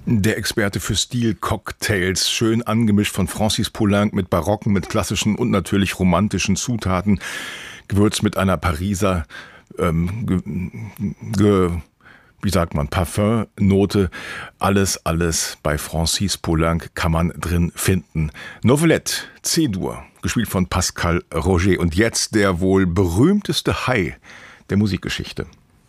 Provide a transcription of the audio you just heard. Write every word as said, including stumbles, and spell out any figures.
Der Experte für Stil-Cocktails, schön angemischt von Francis Poulenc mit barocken, mit klassischen und natürlich romantischen Zutaten, gewürzt mit einer Pariser, ähm, ge, ge, wie sagt man, Parfum-Note. Alles, alles bei Francis Poulenc kann man drin finden. Novelette, C-Dur, gespielt von Pascal Roger. Und jetzt der wohl berühmteste Hai der Musikgeschichte.